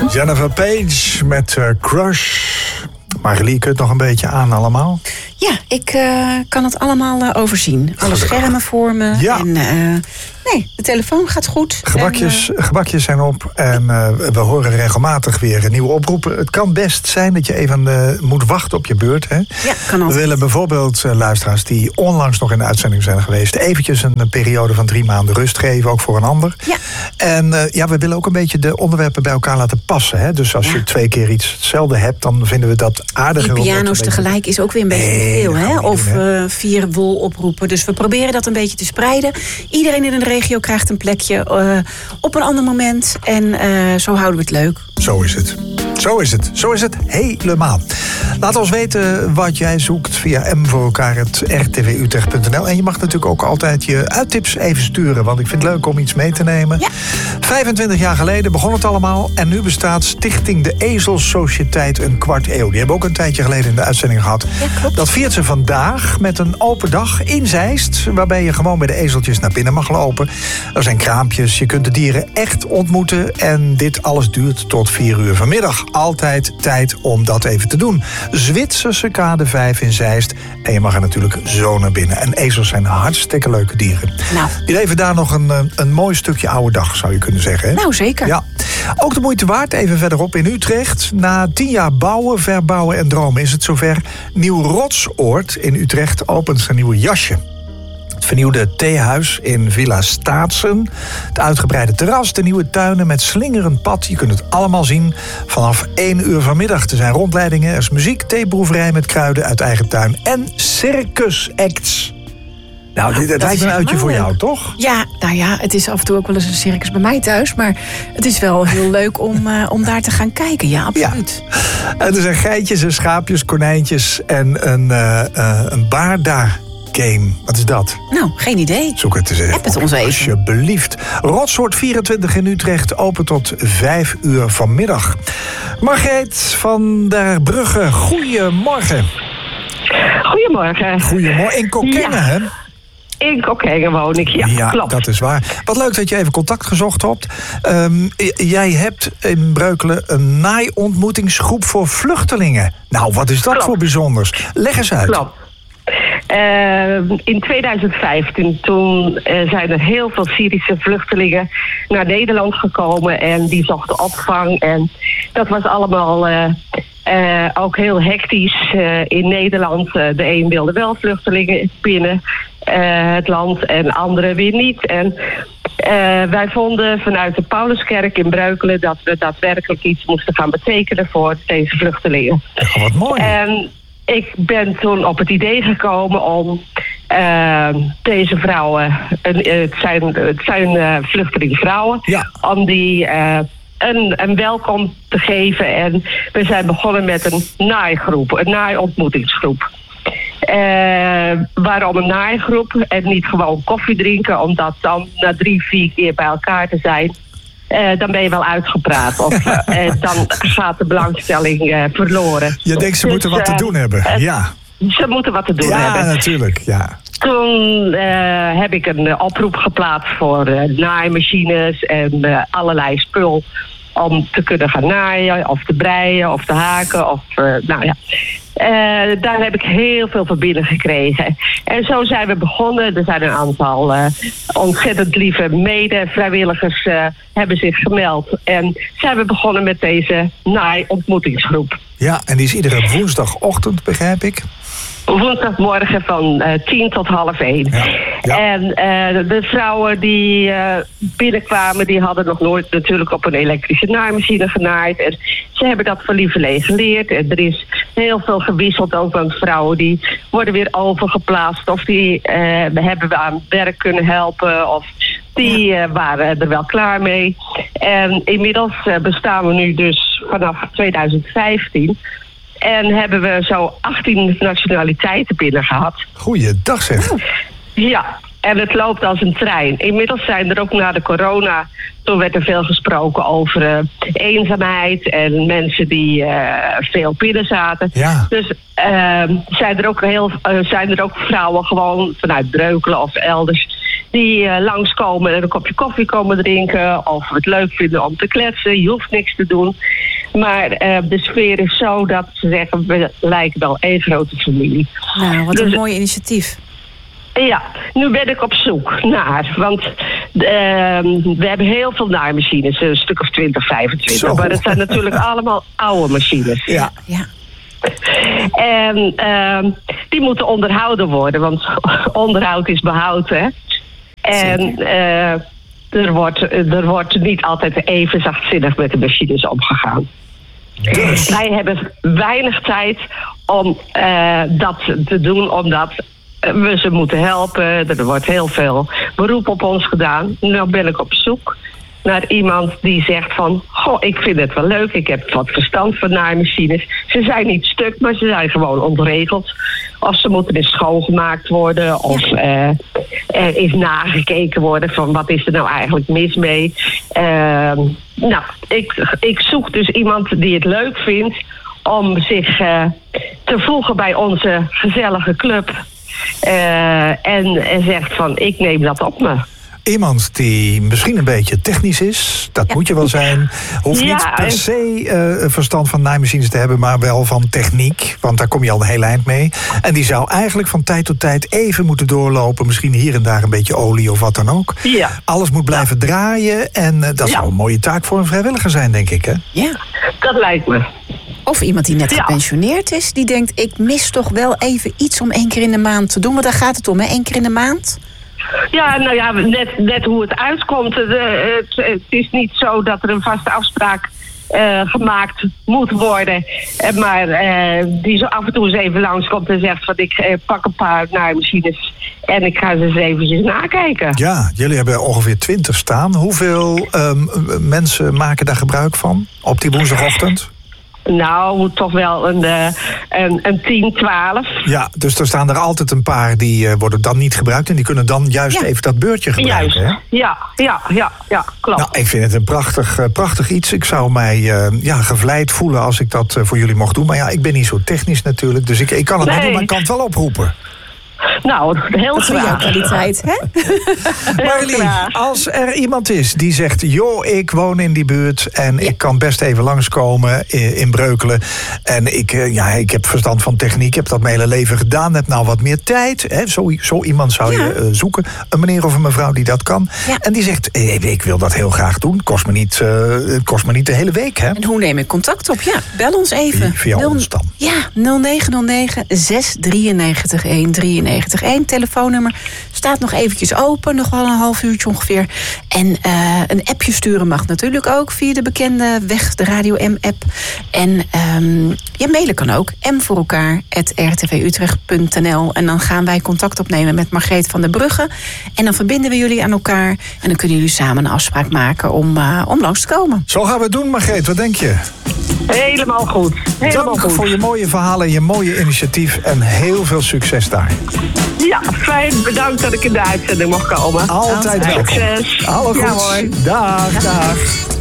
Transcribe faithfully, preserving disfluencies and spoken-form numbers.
Jennifer Page met uh, Crush. Marjolie, kun je het nog een beetje aan allemaal? Ja, ik uh, kan het allemaal uh, overzien. Alle schermen voor me. Ja. En, uh, nee, de telefoon gaat goed. Gebakjes, en, uh... gebakjes zijn op en uh, we horen regelmatig weer nieuwe oproepen. Het kan best zijn dat je even uh, moet wachten op je beurt. Hè? Ja, kan altijd. We willen bijvoorbeeld uh, luisteraars die onlangs nog in de uitzending zijn geweest... eventjes een, een periode van drie maanden rust geven, ook voor een ander. Ja. En uh, ja, we willen ook een beetje de onderwerpen bij elkaar laten passen. Hè? Dus als ja. je twee keer iets hetzelfde hebt, dan vinden we dat aardiger. Die piano's beetje... tegelijk is ook weer een beetje nee, veel, hè? Of doen, hè? Uh, vier wol oproepen. Dus we proberen dat een beetje te spreiden. Iedereen in de regio krijgt een plekje uh, op een ander moment. En uh, zo houden we het leuk. Zo is het. Zo is het. Zo is het helemaal. Laat ons weten wat jij zoekt via m voor elkaar het r t v utrecht punt n l. En je mag natuurlijk ook altijd je uittips even sturen. Want ik vind het leuk om iets mee te nemen. Ja. vijfentwintig jaar geleden begon het allemaal. En nu bestaat Stichting de Ezelssociëteit een kwart eeuw. Die hebben ook een tijdje geleden in de uitzending gehad. Ja, klopt. Dat viert ze vandaag met een open dag in Zeist. Waarbij je gewoon bij de ezeltjes naar binnen mag lopen. Er zijn kraampjes. Je kunt de dieren echt ontmoeten. En dit alles duurt tot vier uur vanmiddag. Altijd tijd om dat even te doen. Zwitserse kade vijf in Zeist. En je mag er natuurlijk zo naar binnen. En ezels zijn hartstikke leuke dieren. Nou. Die leven daar nog een, een mooi stukje oude dag, zou je kunnen zeggen. Hè? Nou, zeker. Ja. Ook de moeite waard, even verderop in Utrecht. Na tien jaar bouwen, verbouwen en dromen is het zover. Nieuw Rotsoord in Utrecht opent zijn nieuwe jasje. Het vernieuwde theehuis in Villa Staatsen. Het uitgebreide terras, de nieuwe tuinen met slingerend pad. Je kunt het allemaal zien vanaf één uur vanmiddag. Er zijn rondleidingen, er is muziek, theeproeverij met kruiden uit eigen tuin. En circusacts. Nou, dit, het lijkt me een uitje voor jou, toch? Ja, nou ja, het is af en toe ook wel eens een circus bij mij thuis. Maar het is wel heel leuk om, uh, om daar te gaan kijken. Ja, absoluut. Ja. En er zijn geitjes en schaapjes, konijntjes en een, uh, uh, een baarda. Game. Wat is dat? Nou, geen idee. Zoek het eens even. Heb het ons even. Alsjeblieft. Rotsoord vierentwintig in Utrecht. Open tot vijf uur vanmiddag. Margreet van der Brugge. Goedemorgen. Goedemorgen. Goedemorgen. In Kockengen, ja. hè? In Kockengen woon ik, ja, ja, klopt. Dat is waar. Wat leuk dat je even contact gezocht hebt. Um, jij hebt in Breukelen een naaiontmoetingsgroep voor vluchtelingen. Nou, wat is dat klopt. voor bijzonders? Leg eens uit. Klopt. Uh, in tweeduizend vijftien, toen uh, zijn er heel veel Syrische vluchtelingen naar Nederland gekomen en die zochten opvang. En dat was allemaal uh, uh, ook heel hectisch uh, in Nederland. Uh, de een wilde wel vluchtelingen binnen uh, het land en anderen weer niet. En uh, wij vonden vanuit de Pauluskerk in Breukelen dat we daadwerkelijk iets moesten gaan betekenen voor deze vluchtelingen. Oh, wat mooi. En ik ben toen op het idee gekomen om uh, deze vrouwen, uh, het zijn, het zijn uh, vluchtelingenvrouwen, ja. om die uh, een, een welkom te geven. En we zijn begonnen met een naaigroep, een naaiontmoetingsgroep. Uh, waarom een naaigroep en niet gewoon koffie drinken, omdat dan na drie, vier keer bij elkaar te zijn... Uh, dan ben je wel uitgepraat. Of uh, dan gaat de belangstelling uh, verloren. Je denkt ze dus, moeten wat te doen uh, hebben. Ja. Ze moeten wat te doen ja, hebben. Ja, natuurlijk. Ja. Toen uh, heb ik een uh, oproep geplaatst voor uh, naaimachines en uh, allerlei spul. Om te kunnen gaan naaien, of te breien, of te haken. Of, uh, nou ja. Uh, daar heb ik heel veel van binnen gekregen. En zo zijn we begonnen. Er zijn een aantal uh, ontzettend lieve mede-vrijwilligers uh, hebben zich gemeld. En zijn we begonnen met deze naai-ontmoetingsgroep. Ja, en die is iedere woensdagochtend, begrijp ik? Woensdagmorgen van uh, tien tot half één. Ja. Ja. En uh, de vrouwen die uh, binnenkwamen, die hadden nog nooit natuurlijk op een elektrische naaimachine genaaid. En ze hebben dat van lieverlee geleerd. En er is heel veel gewisseld ook aan vrouwen die worden weer overgeplaatst. Of die uh, hebben we aan werk kunnen helpen. Of die uh, waren er wel klaar mee. En inmiddels uh, bestaan we nu dus vanaf tweeduizend vijftien... En hebben we zo achttien nationaliteiten binnen gehad. Goeiedag zeg. Ja, en het loopt als een trein. Inmiddels zijn er ook na de corona... toen werd er veel gesproken over uh, eenzaamheid... en mensen die uh, veel binnen zaten. Ja. Dus uh, zijn, er ook heel, uh, zijn er ook vrouwen gewoon vanuit Breukelen of elders... die uh, langskomen en een kopje koffie komen drinken. Of het leuk vinden om te kletsen. Je hoeft niks te doen. Maar uh, de sfeer is zo dat ze zeggen, we lijken wel één grote familie. Nou, wat een dus, mooi initiatief. Ja, nu ben ik op zoek naar. Want uh, we hebben heel veel naaimachines. Een stuk of twintig, vijfentwintig. Zo. Maar het zijn natuurlijk allemaal oude machines. Ja, ja. En uh, die moeten onderhouden worden. Want onderhoud is behoud, hè. En uh, er, wordt, er wordt niet altijd even zachtzinnig met de machines omgegaan. Dus. Wij hebben weinig tijd om uh, dat te doen, omdat we ze moeten helpen. Er wordt heel veel beroep op ons gedaan. Nu ben ik op zoek naar iemand die zegt van, goh, ik vind het wel leuk. Ik heb wat verstand van naaimachines. Ze zijn niet stuk, maar ze zijn gewoon ontregeld. Of ze moeten eens schoongemaakt worden. Of uh, er is nagekeken worden van wat is er nou eigenlijk mis mee. Uh, nou, ik, ik zoek dus iemand die het leuk vindt om zich uh, te voegen bij onze gezellige club. Uh, en, en zegt van, ik neem dat op me. Iemand die misschien een beetje technisch is, dat ja. moet je wel zijn. Hoeft ja, niet per se uh, verstand van naaimachines te hebben, maar wel van techniek. Want daar kom je al een heel eind mee. En die zou eigenlijk van tijd tot tijd even moeten doorlopen. Misschien hier en daar een beetje olie of wat dan ook. Ja. Alles moet blijven ja. draaien. En uh, dat ja. zou een mooie taak voor een vrijwilliger zijn, denk ik. Hè? Ja, dat lijkt me. Of iemand die net ja. gepensioneerd is, die denkt, ik mis toch wel even iets om één keer in de maand te doen. Want daar gaat het om, hè? Één keer in de maand. Ja, nou ja, net, net hoe het uitkomt. De, het, het is niet zo dat er een vaste afspraak uh, gemaakt moet worden. Uh, maar uh, die zo af en toe eens even langskomt en zegt van, ik uh, pak een paar naaimachines en ik ga ze eens eventjes nakijken. Ja, jullie hebben ongeveer twintig staan. Hoeveel um, mensen maken daar gebruik van op die woensdagochtend? Nou, toch wel een, een, een tien, twaalf. Ja, dus er staan er altijd een paar die uh, worden dan niet gebruikt. En die kunnen dan juist ja. even dat beurtje gebruiken. Juist, hè? Ja, ja, ja, ja, klopt. Nou, ik vind het een prachtig, uh, prachtig iets. Ik zou mij uh, ja, gevleid voelen als ik dat uh, voor jullie mocht doen. Maar ja, ik ben niet zo technisch natuurlijk. Dus ik, ik kan het nee. niet doen, maar ik kan het wel oproepen. Nou, heel dat graag. Jouw kwaliteit, hè? Marlies, als er iemand is die zegt, joh, ik woon in die buurt en ja. ik kan best even langskomen in, in Breukelen. En ik, ja, ik heb verstand van techniek, ik heb dat mijn hele leven gedaan, heb nou wat meer tijd. Hè? Zo, zo iemand zou ja. je uh, zoeken, een meneer of een mevrouw die dat kan. Ja. En die zegt, hey, ik wil dat heel graag doen, kost me niet, uh, kost me niet de hele week. Hè? En hoe neem ik contact op? Ja, bel ons even. Via nul, ons dan. Ja, nul negen nul negen zes drie negen een drie negen een. Telefoonnummer staat nog eventjes open, nog wel een half uurtje ongeveer. En uh, een appje sturen mag natuurlijk ook via de bekende weg, de Radio M-app. En um, ja, mailen kan ook, m voor elkaar at r t v utrecht punt n l. En dan gaan wij contact opnemen met Margreet van der Brugge. En dan verbinden we jullie aan elkaar. En dan kunnen jullie samen een afspraak maken om, uh, om langs te komen. Zo gaan we het doen, Margreet. Wat denk je? Helemaal goed. Helemaal Dank goed. voor je mooie verhalen, je mooie initiatief en heel veel succes daar. Ja, fijn. Bedankt dat ik in de uitzending mocht komen. Altijd welkom. Succes. Alle ja, goeds. Dag, dag.